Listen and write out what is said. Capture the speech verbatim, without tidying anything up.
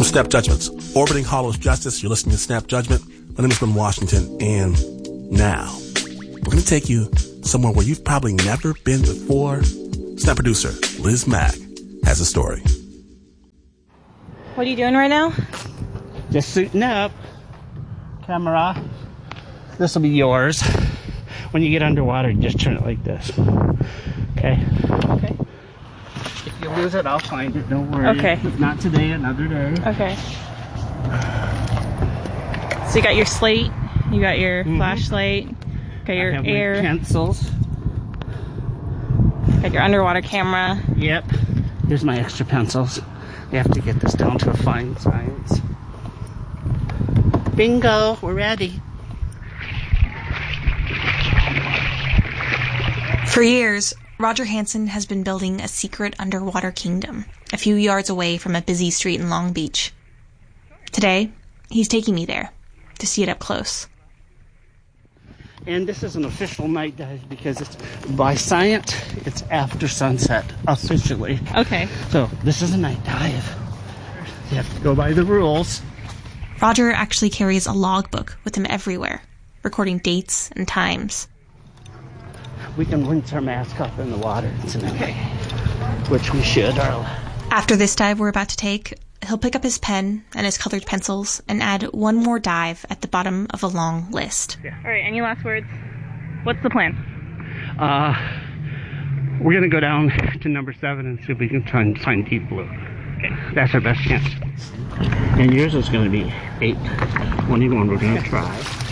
from Snap Judgments, orbiting Hollow's Justice. You're listening to Snap Judgment. My name is Ben Washington, and now we're going to take you somewhere where you've probably never been before. Snap producer Liz Mack has a story. What are you doing right now? Just suiting up. Camera. This will be yours. When you get underwater, you just turn it like this. Okay? Okay. If you lose it, I'll find it. Don't worry. Okay. If not today, another day. Okay. So you got your slate, you got your mm-hmm. flashlight, got your I have air, my pencils. got your underwater camera. Yep. Here's my extra pencils. You have to get this down to a fine science. Bingo, we're ready. For years, Roger Hansen has been building a secret underwater kingdom a few yards away from a busy street in Long Beach. Today, he's taking me there to see it up close. And this is an official night dive because it's by science, it's after sunset, officially. Okay. So this is a night dive. You have to go by the rules. Roger actually carries a logbook with him everywhere, recording dates and times. We can rinse our mask off in the water tonight, which we should. After this dive we're about to take, he'll pick up his pen and his colored pencils and add one more dive at the bottom of a long list. Yeah. All right, any last words? What's the plan? Uh, we're going to go down to number seven and see if we can try and find deep blue. Okay. That's our best chance. And yours is going to be eight. twenty-one, we're going to try.